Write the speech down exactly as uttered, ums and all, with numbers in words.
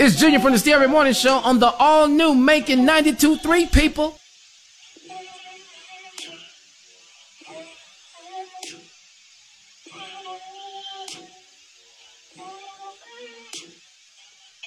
It's Junior from the Stereo Morning Show on the all-new Making ninety-two point three, people.